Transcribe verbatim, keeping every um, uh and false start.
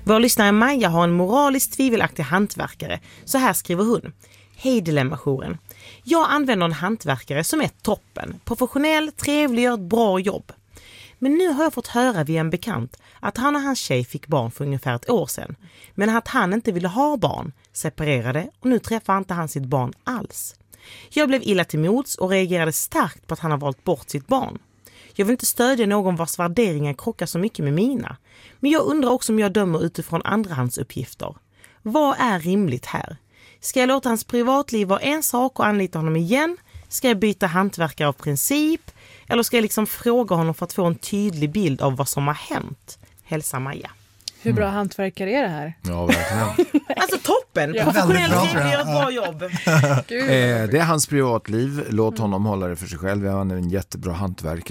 Vår lyssnare Maja har en moraliskt tvivelaktig hantverkare. Så här skriver hon. Hej Dilemma-jouren. Jag använder en hantverkare som är toppen. Professionell, trevlig, gör ett bra jobb. Men nu har jag fått höra via en bekant att han och hans tjej fick barn för ungefär ett år sedan. Men att han inte ville ha barn, separerade och nu träffar inte han sitt barn alls. Jag blev illa till mods och reagerade starkt på att han har valt bort sitt barn. Jag vill inte stödja någon vars värderingar krockar så mycket med mina. Men jag undrar också om jag dömer utifrån andrahandsuppgifter. Vad är rimligt här? Ska jag låta hans privatliv vara en sak och anlita honom igen? Ska jag byta hantverkare av princip? Eller ska jag liksom fråga honom för att få en tydlig bild av vad som har hänt? Hälsa Maja. Hur bra hantverkare är det här? Ja, verkligen. Alltså toppen! Ja. Professionell Väldigt bra, trevlig, gör ett ja. bra jobb. Eh, det är hans privatliv. Låt honom hålla det för sig själv. Han är en jättebra hantverkare.